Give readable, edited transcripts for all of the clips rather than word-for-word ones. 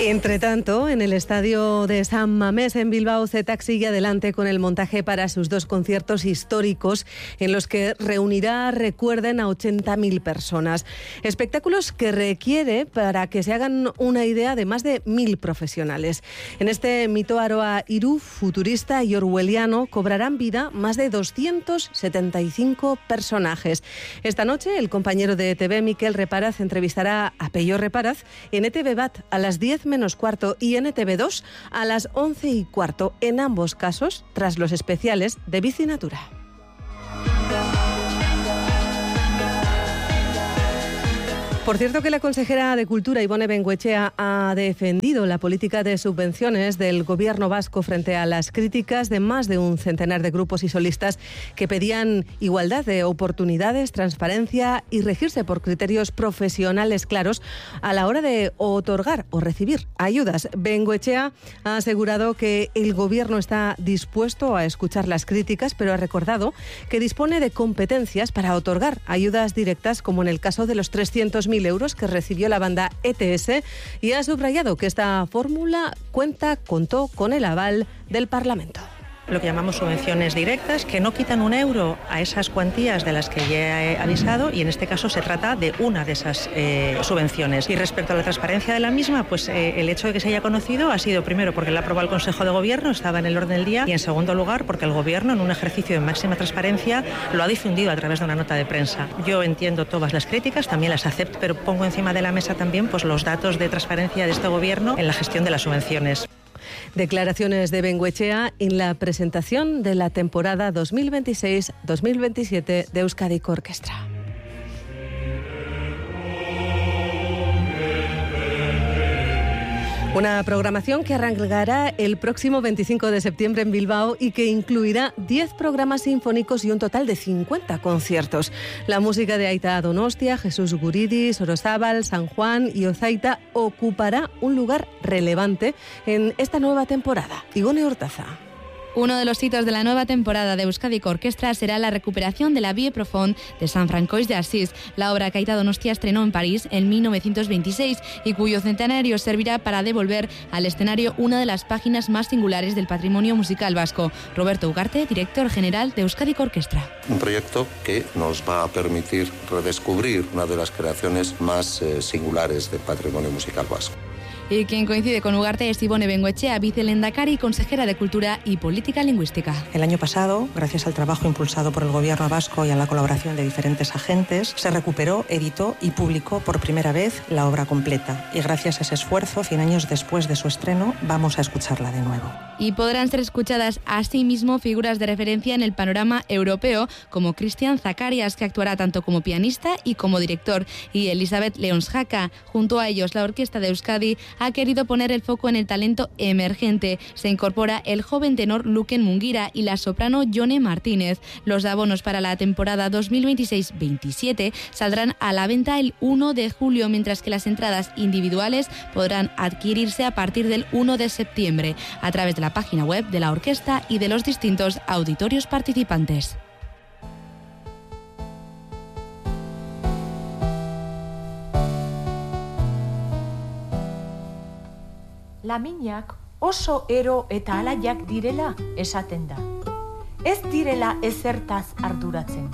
Entre tanto, en el estadio de San Mamés en Bilbao, CETAC sigue adelante con el montaje para sus 2 conciertos históricos en los que reunirá, recuerden, a 80.000 personas. Espectáculos que requiere, para que se hagan una idea, de más de 1.000 profesionales. En este Mito Aroa Iru, futurista y orwelliano, cobrarán vida más de 275 personajes. Esta noche, el compañero de ETV, Miquel Reparaz, entrevistará a Peyo Reparaz en ETV Bat a las 10 menos cuarto y en ETV2 a las 11 y cuarto, en ambos casos tras los especiales de Bici Natura. Por cierto, que la consejera de Cultura, Ibone Bengoechea, ha defendido la política de subvenciones del gobierno vasco frente a las críticas de más de un centenar de grupos y solistas que pedían igualdad de oportunidades, transparencia y regirse por criterios profesionales claros a la hora de otorgar o recibir ayudas. Bengoechea ha asegurado que el gobierno está dispuesto a escuchar las críticas, pero ha recordado que dispone de competencias para otorgar ayudas directas, como en el caso de los 300.000 euros que recibió la banda ETS, y ha subrayado que esta fórmula contó con el aval del Parlamento. Lo que llamamos subvenciones directas, que no quitan un euro a esas cuantías de las que ya he avisado, y en este caso se trata de una de esas subvenciones. Y respecto a la transparencia de la misma, pues el hecho de que se haya conocido ha sido, primero, porque la aprobó el Consejo de Gobierno, estaba en el orden del día, y en segundo lugar, porque el Gobierno, en un ejercicio de máxima transparencia, lo ha difundido a través de una nota de prensa. Yo entiendo todas las críticas, también las acepto, pero pongo encima de la mesa también pues los datos de transparencia de este Gobierno en la gestión de las subvenciones. Declaraciones de Bengoechea en la presentación de la temporada 2026-2027 de Euskadiko Orkestra. Una programación que arrancará el próximo 25 de septiembre en Bilbao y que incluirá 10 programas sinfónicos y un total de 50 conciertos. La música de Aita Donostia, Jesús Guridi, Sorozábal, San Juan y Ozaita ocupará un lugar relevante en esta nueva temporada. Igone Hortaza. Uno de los hitos de la nueva temporada de Euskadiko Orkestra será la recuperación de la Vie Profonde de San Francois de Asís, la obra que Aita Donostia estrenó en París en 1926 y cuyo centenario servirá para devolver al escenario una de las páginas más singulares del patrimonio musical vasco. Roberto Ugarte, director general de Euskadiko Orkestra. Un proyecto que nos va a permitir redescubrir una de las creaciones más singulares del patrimonio musical vasco. Y quien coincide con Ugarte es Ibone Bengoechea, vicelehendakari y consejera de Cultura y Política Lingüística. El año pasado, gracias al trabajo impulsado por el Gobierno vasco y a la colaboración de diferentes agentes, se recuperó, editó y publicó por primera vez la obra completa. Y gracias a ese esfuerzo, 100 años después de su estreno, vamos a escucharla de nuevo. Y podrán ser escuchadas asimismo figuras de referencia en el panorama europeo, como Cristian Zacarias, que actuará tanto como pianista y como director, y Elisabeth Leonsjaka. Junto a ellos, la Orquesta de Euskadi ha querido poner el foco en el talento emergente. Se incorpora el joven tenor Luken Mungira y la soprano Jone Martínez. Los abonos para la temporada 2026-27 saldrán a la venta el 1 de julio, mientras que las entradas individuales podrán adquirirse a partir del 1 de septiembre a través de la página web de la orquesta y de los distintos auditorios participantes. Laminak oso ero eta alaiak direla esaten da. Ez direla ezertaz arduratzen.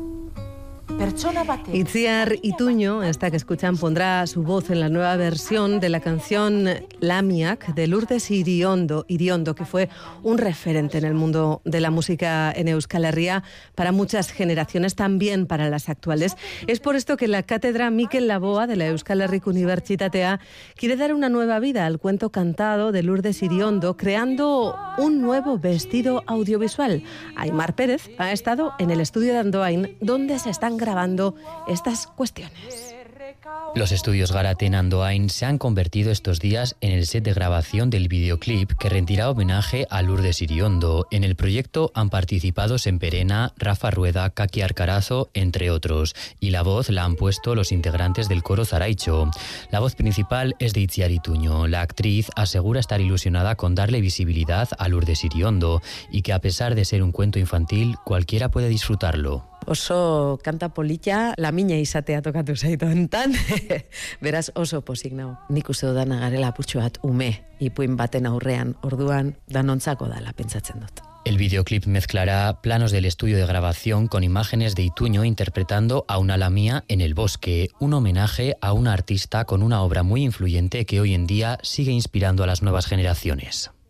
Itziar Ituño, esta que escuchan, pondrá su voz en la nueva versión de la canción Lamiak de Lourdes Iriondo, que fue un referente en el mundo de la música en Euskal Herria para muchas generaciones, también para las actuales. Es por esto que la cátedra Mikel Laboa de la Euskal Herriko Unibertsitatea quiere dar una nueva vida al cuento cantado de Lourdes Iriondo, creando un nuevo vestido audiovisual. Aimar Pérez ha estado en el estudio de Andoain, donde se están grabando estas cuestiones. Los estudios Gárate en Andoain se han convertido estos días en el set de grabación del videoclip que rendirá homenaje a Lourdes Iriondo. En el proyecto han participado Semperena, Rafa Rueda, Kaki Arcarazo, entre otros, y la voz la han puesto los integrantes del coro Zaraicho. La voz principal es de Itziar Ituño. La actriz asegura estar ilusionada con darle visibilidad a Lourdes Iriondo y que, a pesar de ser un cuento infantil, cualquiera puede disfrutarlo. Oso kanta polita, lamina izatea tokatu zaitu hontan. Beraz oso pozik nago. Nik uste dudana garela apurtxo bat ume ipuin baten aurrean, orduan danontzako dala pentsatzen dut. El videoclip mezclará planos del estudio de grabación con imágenes de Ituño interpretando a una lamia en el bosque, un homenaje a una artista con una obra muy influyente que hoy en día sigue inspirando a las nuevas generaciones.